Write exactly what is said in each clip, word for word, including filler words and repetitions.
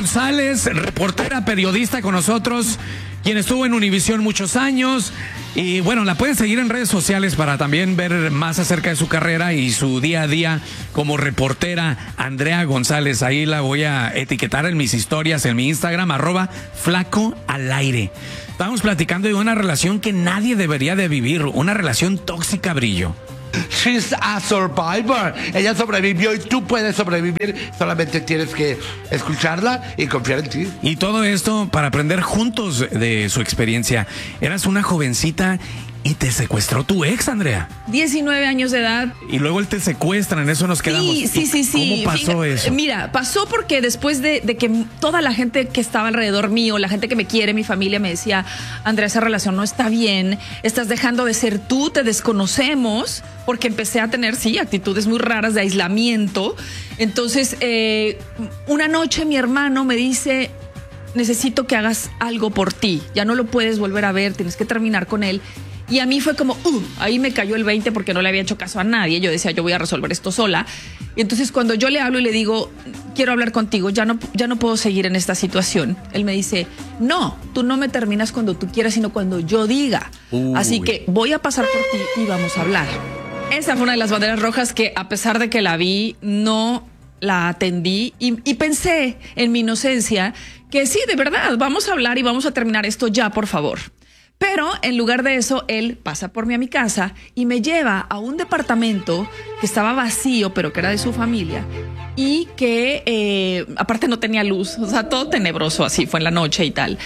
González, reportera, periodista con nosotros, quien estuvo en Univisión muchos años. Y bueno, la pueden seguir en redes sociales para también ver más acerca de su carrera y su día a día como reportera. Andrea González, ahí la voy a etiquetar en mis historias, en mi Instagram, arroba flaco al aire. Estábamos platicando de una relación que nadie debería de vivir, una relación tóxica, Brillo. She's a survivor. Ella sobrevivió y tú puedes sobrevivir. Solamente tienes que escucharla y confiar en ti. Y todo esto para aprender juntos de su experiencia. Eras una jovencita y te secuestró tu ex, Andrea. diecinueve años de edad. Y luego él te secuestra, en eso nos quedamos. Sí, sí, sí, sí. ¿Cómo pasó Fíjate, eso? Mira, pasó porque después de, de que toda la gente que estaba alrededor mío, la gente que me quiere, mi familia, me decía, Andrea, esa relación no está bien, estás dejando de ser tú, te desconocemos, porque empecé a tener, sí, actitudes muy raras de aislamiento. Entonces, eh, una noche mi hermano me dice, necesito que hagas algo por ti, ya no lo puedes volver a ver, tienes que terminar con él. Y a mí fue como, uh, ahí me cayó el veinte porque no le había hecho caso a nadie. Yo decía, yo voy a resolver esto sola. Y entonces cuando yo le hablo y le digo, quiero hablar contigo, ya no, ya no puedo seguir en esta situación. Él me dice, no, tú no me terminas cuando tú quieras, sino cuando yo diga. Uy. Así que voy a pasar por ti y vamos a hablar. Esa fue una de las banderas rojas que, a pesar de que la vi, no la atendí. Y, y pensé en mi inocencia que sí, de verdad, vamos a hablar y vamos a terminar esto ya, por favor. Pero en lugar de eso, él pasa por mí a mi casa y me lleva a un departamento que estaba vacío, pero que era de su familia y que eh, aparte no tenía luz, o sea, todo tenebroso, así fue en la noche y tal.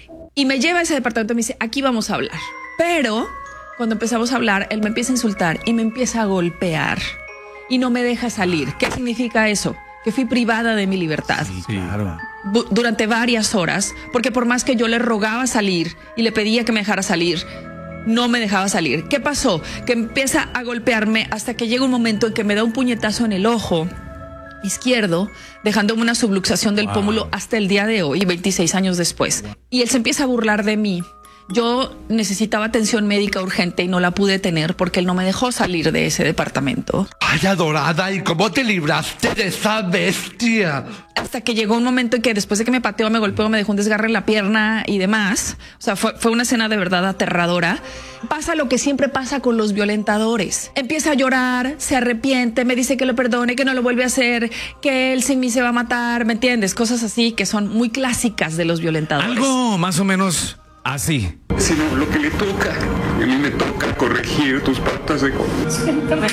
Y me lleva a ese departamento y me dice, aquí vamos a hablar. Pero cuando empezamos a hablar, él me empieza a insultar y me empieza a golpear y no me deja salir. ¿Qué significa eso? Que fui privada de mi libertad. Sí, claro. Durante varias horas, porque por más que yo le rogaba salir y le pedía que me dejara salir, no me dejaba salir. ¿Qué pasó? Que empieza a golpearme hasta que llega un momento en que me da un puñetazo en el ojo izquierdo, dejándome una subluxación del wow. pómulo hasta el día de hoy, veintiséis años después. Y él se empieza a burlar de mí. Yo necesitaba atención médica urgente y no la pude tener porque él no me dejó salir de ese departamento. Ay, adorada, ¿y cómo te libraste de esa bestia? Hasta que llegó un momento en que después de que me pateó, me golpeó, me dejó un desgarre en la pierna y demás. O sea, fue, fue una escena de verdad aterradora. Pasa lo que siempre pasa con los violentadores. Empieza a llorar, se arrepiente, me dice que lo perdone, que no lo vuelve a hacer, que él sin mí se va a matar, ¿me entiendes? Cosas así que son muy clásicas de los violentadores. Algo más o menos así. Sino lo que le toca. A mí me toca corregir tus patas de